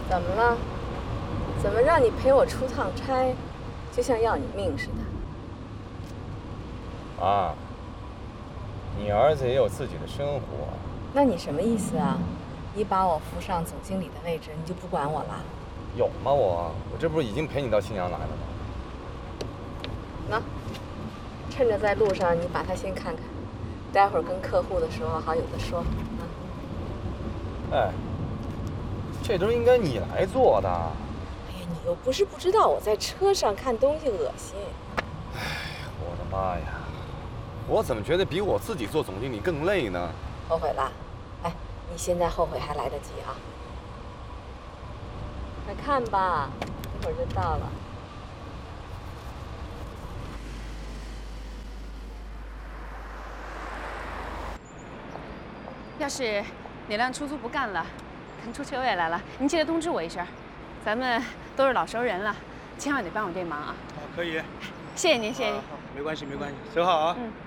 怎么了？怎么让你陪我出趟差，就像要你命似的？ 啊，你儿子也有自己的生活。 那你什么意思啊？一把我扶上总经理的位置，你就不管我了？ 有吗？我这不是已经陪你到新阳来了吗？ 那，趁着在路上，你把他先看看，待会儿跟客户的时候好有的说。 哎，这都应该你来做的。 哎呀，你又不是不知道我在车上看东西恶心。 哎，我的妈呀！我怎么觉得比我自己做总经理更累呢？ 后悔了？哎，你现在后悔还来得及啊！快看吧，一会儿就到了。 要是哪辆出租不干了，腾出车位来了，您记得通知我一声。咱们都是老熟人了，千万得帮我这忙啊！ 好，可以。 谢谢您，谢谢您。 没关系，没关系，走好啊。 嗯。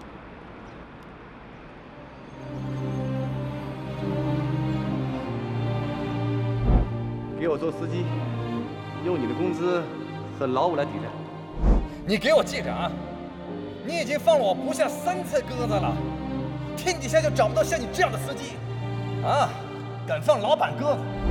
给我做司机，用你的工资和劳务来抵债。 你给我记着啊！你已经放了我不下3次鸽子了，天底下就找不到像你这样的司机，啊，敢放老板鸽子！